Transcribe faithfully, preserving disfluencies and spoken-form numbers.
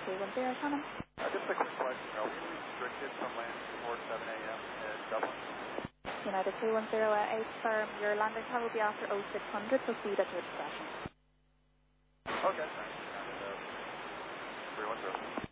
two one zero, Shannon. Uh, just a quick question. Are we restricted from landing before seven A M in Dublin? United two one zero eight firm, your landing time will be after oh six hundred, so speed at your discretion. Okay, thanks. And, uh, three one zero.